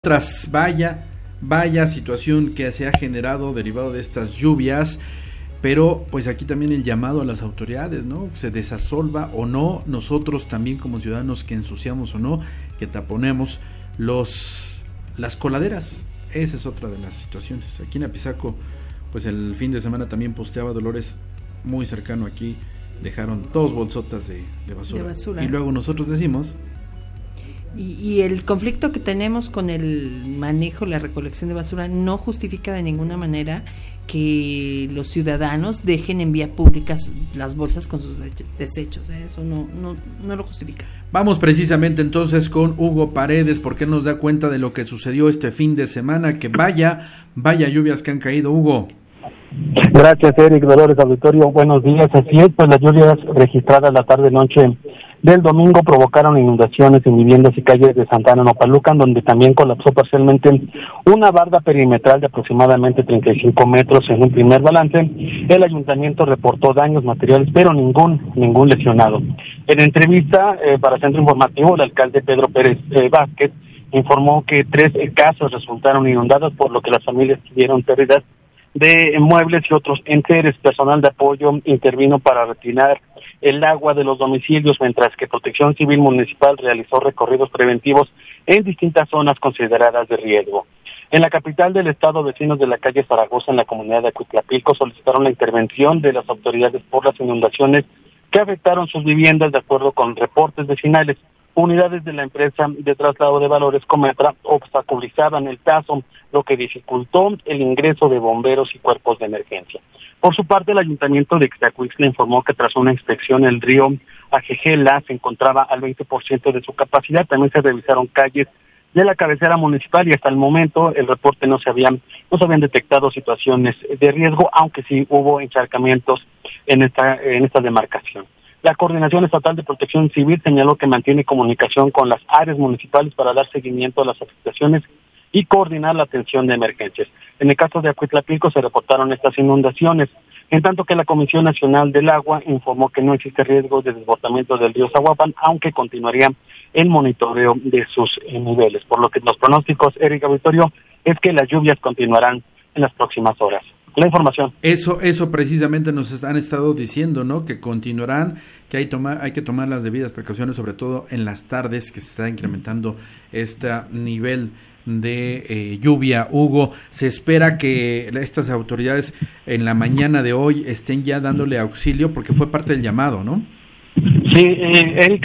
Tras vaya situación que se ha generado derivado de estas lluvias, pero pues aquí también el llamado a las autoridades, ¿no? Se desasolva o no, nosotros también como ciudadanos que ensuciamos o no, que taponemos las coladeras. Esa es otra de las situaciones. Aquí en Apizaco, pues el fin de semana también posteaba Dolores, muy cercano aquí, dejaron 2 bolsotas de basura. Y luego nosotros decimos... Y el conflicto que tenemos con el manejo, la recolección de basura no justifica de ninguna manera que los ciudadanos dejen en vía pública las bolsas con sus desechos. Eso no lo justifica. Vamos precisamente entonces con Hugo Paredes, porque nos da cuenta de lo que sucedió este fin de semana, que vaya lluvias que han caído, Hugo. Gracias, Eric, Dolores, auditorio, buenos días. Así es, pues las lluvias registradas la tarde-noche del domingo provocaron inundaciones en viviendas y calles de Santana, Nopalucan, donde también colapsó parcialmente una barda perimetral de aproximadamente 35 metros. En un primer balance, el ayuntamiento reportó daños materiales, pero ningún lesionado. En entrevista para Centro Informativo, el alcalde Pedro Pérez Vázquez informó que 3 casas resultaron inundadas, por lo que las familias tuvieron pérdidas de muebles y otros enseres. Personal de apoyo intervino para retirar el agua de los domicilios, mientras que Protección Civil Municipal realizó recorridos preventivos en distintas zonas consideradas de riesgo. En la capital del estado, vecinos de la calle Zaragoza, en la comunidad de Acuitlapilco, solicitaron la intervención de las autoridades por las inundaciones que afectaron sus viviendas. De acuerdo con reportes vecinales, unidades de la empresa de traslado de valores Cometra obstaculizaban el paso, lo que dificultó el ingreso de bomberos y cuerpos de emergencia. Por su parte, el ayuntamiento de Ixtacuixtla informó que tras una inspección el río Ajejela se encontraba al 20% de su capacidad. También se revisaron calles de la cabecera municipal y hasta el momento el reporte no se habían detectado situaciones de riesgo, aunque sí hubo encharcamientos en esta demarcación. La Coordinación Estatal de Protección Civil señaló que mantiene comunicación con las áreas municipales para dar seguimiento a las afectaciones y coordinar la atención de emergencias. En el caso de Acuitlapilco se reportaron estas inundaciones, en tanto que la Comisión Nacional del Agua informó que no existe riesgo de desbordamiento del río Zaguapan, aunque continuaría el monitoreo de sus niveles. Por lo que los pronósticos, Eric, auditorio, es que las lluvias continuarán en las próximas horas. La información. Eso precisamente nos han estado diciendo, ¿no? Que continuarán, que hay que tomar las debidas precauciones, sobre todo en las tardes, que se está incrementando este nivel de lluvia. Hugo, se espera que estas autoridades en la mañana de hoy estén ya dándole auxilio, porque fue parte del llamado, ¿no? Sí, Eric,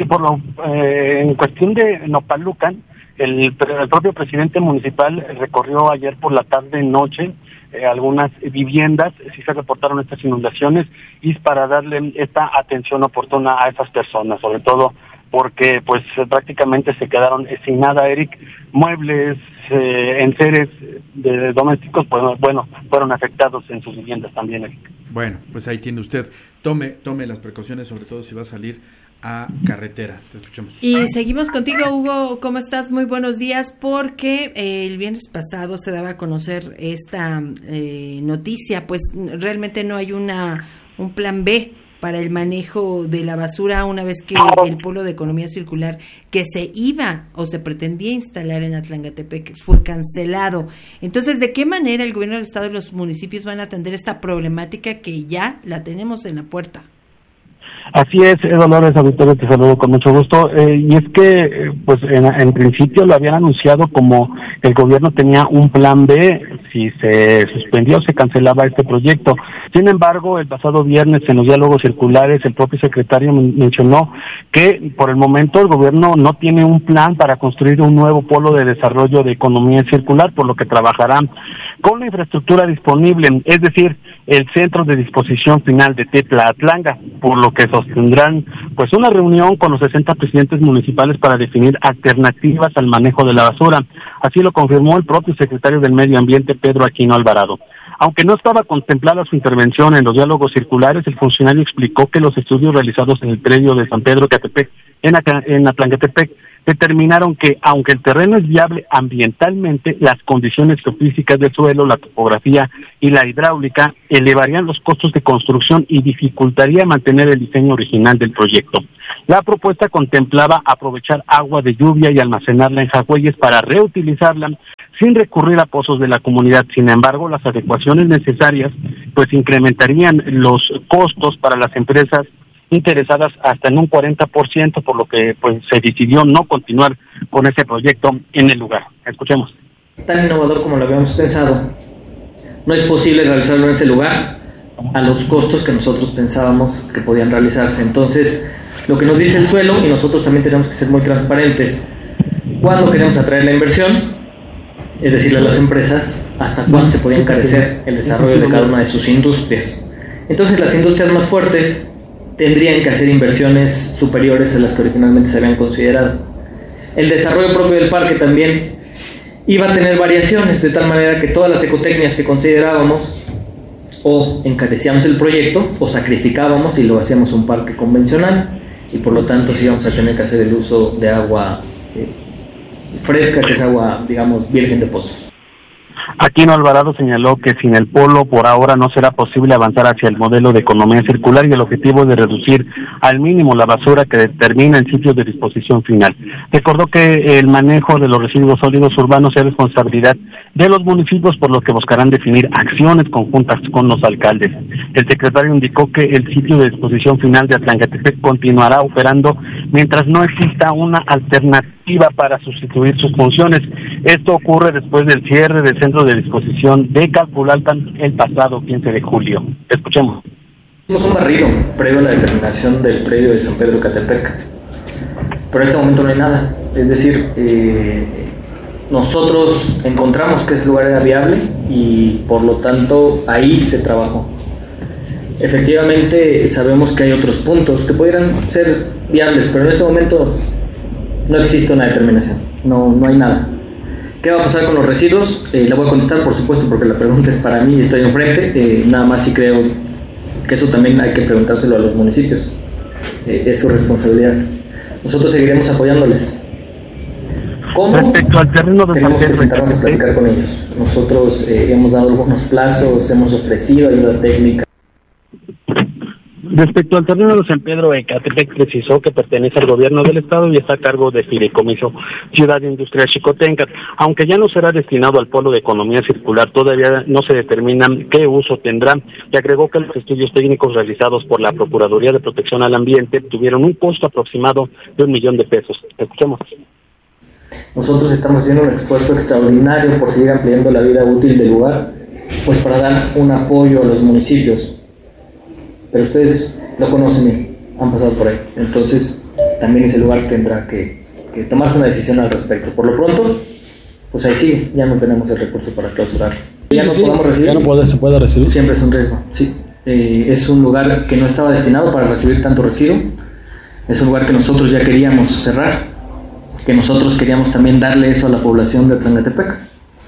en cuestión de Nopalucan, el propio presidente municipal recorrió ayer por la tarde-noche algunas viviendas. Sí se reportaron estas inundaciones, y es para darle esta atención oportuna a esas personas, sobre todo porque pues prácticamente se quedaron sin nada, Eric. Muebles, enseres de domésticos, pues bueno, fueron afectados en sus viviendas también, Eric. Bueno, pues ahí tiene usted, tome las precauciones, sobre todo si va a salir a carretera. Te escuchamos. Y seguimos contigo, Hugo. ¿Cómo estás? Muy buenos días, porque el viernes pasado se daba a conocer esta noticia. Pues realmente no hay un plan B para el manejo de la basura, una vez que el polo de economía circular que se iba o se pretendía instalar en Atlangatepec fue cancelado. Entonces, ¿de qué manera el gobierno del estado y los municipios van a atender esta problemática que ya la tenemos en la puerta? Así es, Dolores, auditorio, te saludo con mucho gusto. Y es que, pues, en principio lo habían anunciado como el gobierno tenía un plan B si se suspendía o se cancelaba este proyecto. Sin embargo, el pasado viernes en los diálogos circulares, el propio secretario mencionó que por el momento el gobierno no tiene un plan para construir un nuevo polo de desarrollo de economía circular, por lo que trabajarán con la infraestructura disponible, es decir, el centro de disposición final de Tetla-Atlanga, por lo que sostendrán pues una reunión con los 60 presidentes municipales para definir alternativas al manejo de la basura. Así lo confirmó el propio secretario del Medio Ambiente, Pedro Aquino Alvarado. Aunque no estaba contemplada su intervención en los diálogos circulares, el funcionario explicó que los estudios realizados en el predio de San Pedro Catepec, en Atlangatepec, determinaron que, aunque el terreno es viable ambientalmente, las condiciones geofísicas del suelo, la topografía y la hidráulica elevarían los costos de construcción y dificultaría mantener el diseño original del proyecto. La propuesta contemplaba aprovechar agua de lluvia y almacenarla en jagüeyes para reutilizarla sin recurrir a pozos de la comunidad. Sin embargo, las adecuaciones necesarias pues incrementarían los costos para las empresas interesadas hasta en un 40%, por lo que pues se decidió no continuar con ese proyecto en el lugar. Escuchemos. Tan innovador como lo habíamos pensado, no es posible realizarlo en ese lugar a los costos que nosotros pensábamos que podían realizarse. Entonces, lo que nos dice el suelo, y nosotros también tenemos que ser muy transparentes, cuando queremos atraer la inversión, es decirle a las empresas hasta cuándo se podía encarecer el desarrollo de cada una de sus industrias. Entonces, las industrias más fuertes tendrían que hacer inversiones superiores a las que originalmente se habían considerado. El desarrollo propio del parque también iba a tener variaciones, de tal manera que todas las ecotecnias que considerábamos o encarecíamos el proyecto o sacrificábamos y lo hacíamos un parque convencional, y por lo tanto sí íbamos a tener que hacer el uso de agua fresca, que es agua, digamos, virgen de pozos. Aquino Alvarado señaló que sin el polo por ahora no será posible avanzar hacia el modelo de economía circular y el objetivo es de reducir al mínimo la basura que termina en sitios de disposición final. Recordó que el manejo de los residuos sólidos urbanos es responsabilidad de los municipios, por lo que buscarán definir acciones conjuntas con los alcaldes. El secretario indicó que el sitio de disposición final de Atlancatepec continuará operando mientras no exista una alternativa para sustituir sus funciones. Esto ocurre después del cierre del centro de disposición de Calpulalpan el pasado 15 de julio. Escuchemos. Hicimos un barrido previo a la determinación del predio de San Pedro de Catepec, pero en este momento no hay nada. Es decir, nosotros encontramos que ese lugar era viable y por lo tanto ahí se trabajó. Efectivamente sabemos que hay otros puntos que pudieran ser viables, pero en este momento no existe una determinación, no hay nada. ¿Qué va a pasar con los residuos? La voy a contestar, por supuesto, porque la pregunta es para mí y estoy enfrente. Nada más sí creo que eso también hay que preguntárselo a los municipios. Es su responsabilidad. Nosotros seguiremos apoyándoles. ¿Cómo? Respecto al terreno de tenemos que sentarnos a platicar con ellos. Nosotros hemos dado algunos plazos, hemos ofrecido ayuda técnica. Respecto al terreno de San Pedro de Ecatepec, precisó que pertenece al gobierno del estado y está a cargo de Fideicomiso Ciudad Industrial Xicoténcatl. Aunque ya no será destinado al polo de economía circular, todavía no se determina qué uso tendrá, y agregó que los estudios técnicos realizados por la Procuraduría de Protección al Ambiente tuvieron un costo aproximado de $1 millón. Escuchemos. Nosotros estamos haciendo un esfuerzo extraordinario por seguir ampliando la vida útil del lugar, pues para dar un apoyo a los municipios. Pero ustedes lo conocen y han pasado por ahí. Entonces, también ese lugar tendrá que tomarse una decisión al respecto. Por lo pronto, pues ahí sigue. Ya no tenemos el recurso para clausurar. Ya no podamos recibir. Ya no se puede recibir. Siempre es un riesgo, sí. Es un lugar que no estaba destinado para recibir tanto residuo. Es un lugar que nosotros ya queríamos cerrar, que nosotros queríamos también darle eso a la población de Atlancatepec.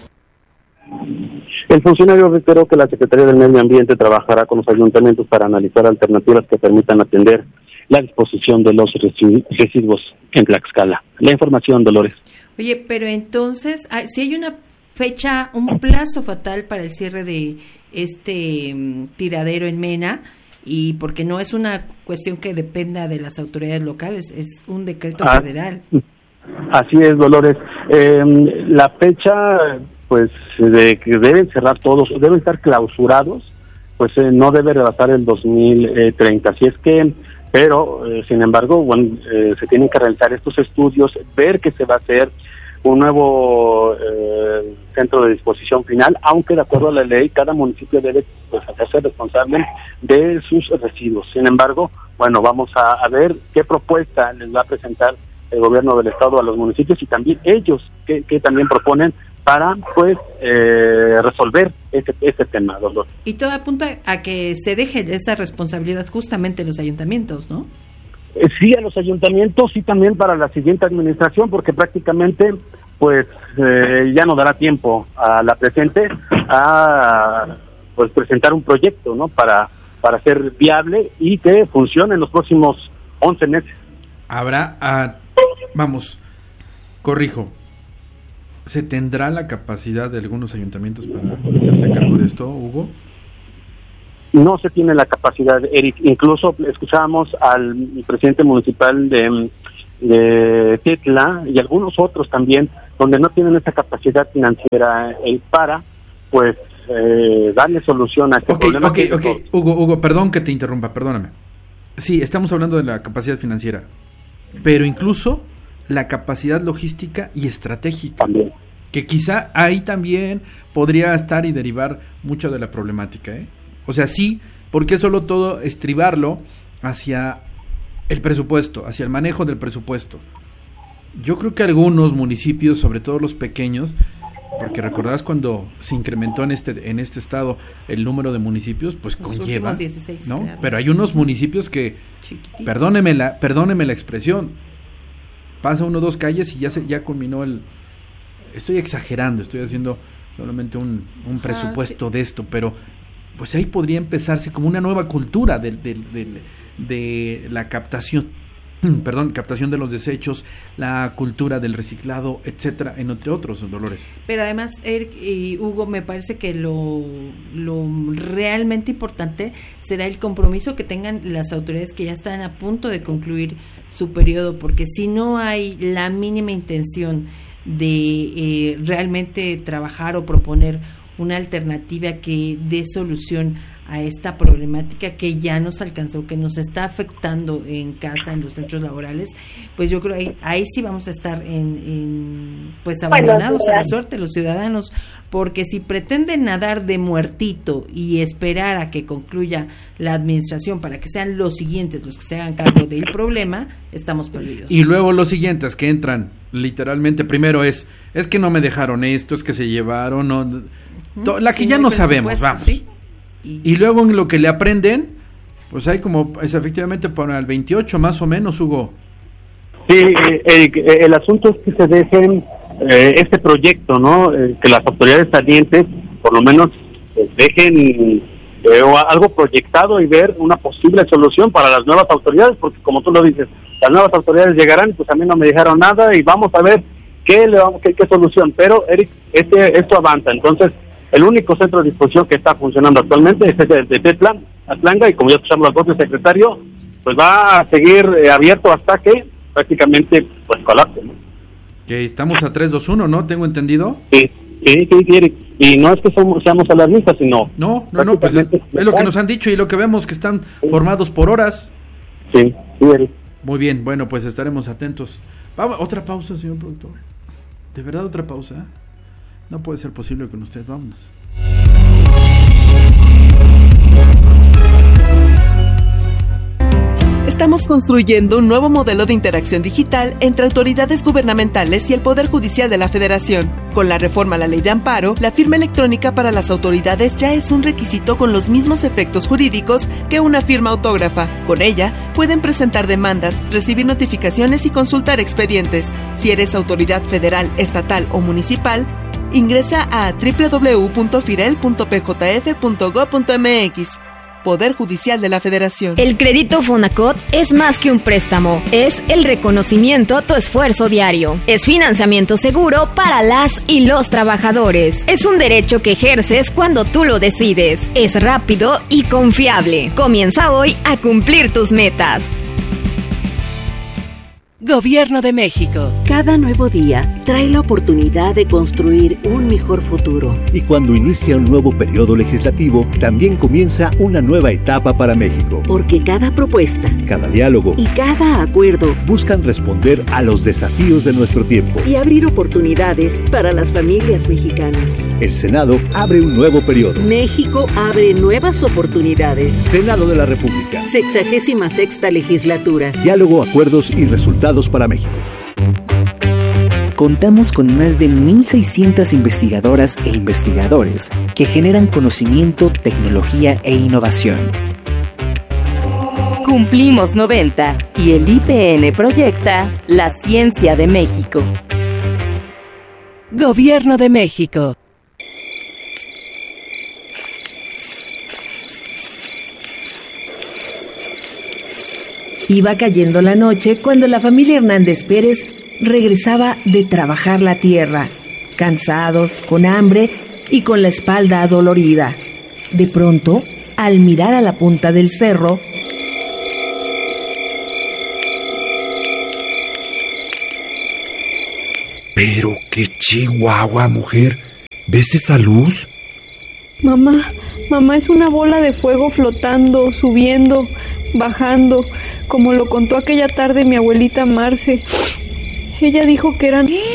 El funcionario reiteró que la Secretaría del Medio Ambiente trabajará con los ayuntamientos para analizar alternativas que permitan atender la disposición de los residuos en Tlaxcala. La información, Dolores. Oye, pero entonces, si hay una fecha, un plazo fatal para el cierre de este tiradero en Mena, y porque no es una cuestión que dependa de las autoridades locales, es un decreto federal. Así es, Dolores. La fecha, pues, de que deben cerrar todos, deben estar clausurados, pues no debe rebasar el 2030. Así es que, pero, sin embargo, bueno, se tienen que realizar estos estudios, ver qué se va a hacer, un nuevo centro de disposición final, aunque de acuerdo a la ley, cada municipio debe pues hacerse responsable de sus residuos. Sin embargo, bueno, vamos a ver qué propuesta les va a presentar el gobierno del estado a los municipios y también ellos que también proponen para pues resolver este tema, doctor. Y todo apunta a que se deje esa responsabilidad justamente en los ayuntamientos, ¿no? Sí, a los ayuntamientos y también para la siguiente administración, porque prácticamente pues ya no dará tiempo a la presente a pues presentar un proyecto, ¿no? Para ser viable y que funcione en los próximos 11 meses. Habrá, Corrijo, ¿se tendrá la capacidad de algunos ayuntamientos para hacerse cargo de esto, Hugo? No se tiene la capacidad, Eric. Incluso escuchábamos al presidente municipal de Tetla y algunos otros también, donde no tienen esa capacidad financiera para, pues, darle solución a este problema. Ok. Hugo, perdón que te interrumpa, perdóname. Sí, estamos hablando de la capacidad financiera, pero incluso la capacidad logística y estratégica, también, que quizá ahí también podría estar y derivar mucho de la problemática, ¿eh? O sea, sí, porque solo todo estribarlo hacia el presupuesto, hacia el manejo del presupuesto. Yo creo que algunos municipios, sobre todo los pequeños, porque recordás cuando se incrementó en este estado el número de municipios, pues los conlleva, 16, ¿no? claro. Pero hay unos municipios que, Chiquititos. perdóneme la expresión, pasa 1 o 2 calles y ya culminó estoy exagerando, estoy haciendo solamente un presupuesto de esto, pero pues ahí podría empezarse como una nueva cultura de la captación de los desechos, la cultura del reciclado, etcétera, entre otros, Dolores. Pero además, Eric y Hugo, me parece que lo realmente importante será el compromiso que tengan las autoridades que ya están a punto de concluir su periodo, porque si no hay la mínima intención de realmente trabajar o proponer una alternativa que dé solución a esta problemática que ya nos alcanzó, que nos está afectando en casa, en los centros laborales, pues yo creo que ahí sí vamos a estar pues abandonados a la suerte los ciudadanos, porque si pretenden nadar de muertito y esperar a que concluya la administración para que sean los siguientes los que se hagan cargo del problema, estamos perdidos. Y luego los siguientes que entran, literalmente, primero es que no me dejaron esto, es que se llevaron, la que ya no sabemos, vamos. ¿Sí? Y luego en lo que le aprenden, pues hay como, es efectivamente para el 28 más o menos, Hugo. Sí, el asunto es que se dejen este proyecto, ¿no? Que las autoridades salientes, por lo menos, dejen algo proyectado y ver una posible solución para las nuevas autoridades, porque como tú lo dices, las nuevas autoridades llegarán, pues a mí no me dijeron nada y vamos a ver qué solución. Pero, Eric, esto avanza, entonces el único centro de disposición que está funcionando actualmente es el de Tetla, Atlanga, y como ya escuchamos la voz del secretario, pues va a seguir abierto hasta que prácticamente pues colapse, ¿no? Que estamos a 3-2-1, ¿no? ¿Tengo entendido? Sí, Eric. Y no es que seamos alarmistas, sino... No, pues es lo que nos han dicho y lo que vemos que están formados por horas. Sí, Eric. Muy bien, bueno, pues estaremos atentos. Otra pausa, señor productor. ¿De verdad otra pausa? No puede ser posible con usted, vámonos. Estamos construyendo un nuevo modelo de interacción digital entre autoridades gubernamentales y el Poder Judicial de la Federación. Con la reforma a la Ley de Amparo, la firma electrónica para las autoridades ya es un requisito con los mismos efectos jurídicos que una firma autógrafa. Con ella, pueden presentar demandas, recibir notificaciones y consultar expedientes. Si eres autoridad federal, estatal o municipal, ingresa a www.firel.pjf.gov.mx. Poder Judicial de la Federación. El crédito Fonacot es más que un préstamo, es el reconocimiento a tu esfuerzo diario. Es financiamiento seguro para las y los trabajadores. Es un derecho que ejerces cuando tú lo decides. Es rápido y confiable. Comienza hoy a cumplir tus metas. Gobierno de México. Cada nuevo día trae la oportunidad de construir un mejor futuro. Y cuando inicia un nuevo periodo legislativo, también comienza una nueva etapa para México. Porque cada propuesta, cada diálogo y cada acuerdo buscan responder a los desafíos de nuestro tiempo y abrir oportunidades para las familias mexicanas. El Senado abre un nuevo periodo. México abre nuevas oportunidades. Senado de la República. 66ª legislatura. Diálogo, acuerdos y resultados para México. Contamos con más de 1,600 investigadoras e investigadores que generan conocimiento, tecnología e innovación. Cumplimos 90 y el IPN proyecta la ciencia de México. Gobierno de México. Iba cayendo la noche cuando la familia Hernández Pérez regresaba de trabajar la tierra, cansados, con hambre y con la espalda adolorida. De pronto, al mirar a la punta del cerro, Pero qué chihuahua, mujer. ¿Ves esa luz? Mamá, es una bola de fuego flotando, subiendo, bajando, como lo contó aquella tarde mi abuelita Marce. Ella dijo que eran...